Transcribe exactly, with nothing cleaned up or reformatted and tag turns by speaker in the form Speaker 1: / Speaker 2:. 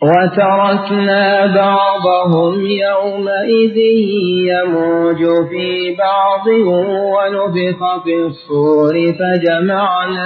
Speaker 1: وتركنا بعضهم يومئذ يموج في بعض ونفخ في الصور فجمعنا